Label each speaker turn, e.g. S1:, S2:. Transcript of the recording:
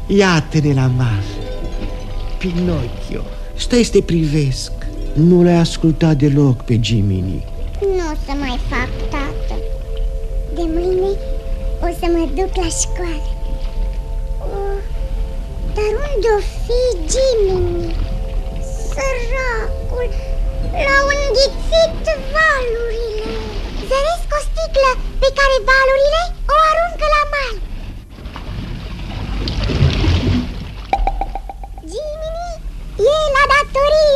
S1: Iată-ne la mal. Pinocchio, stai să te privesc. Nu l-ai ascultat deloc pe Gemini.
S2: Nu o să mai fac, tată. De mâine o să mă duc la școală. Dar unde-o fi Gemini? Săracul, l-au înghițit valurile. Zăresc o sticlă pe care valurile o aruncă la mal.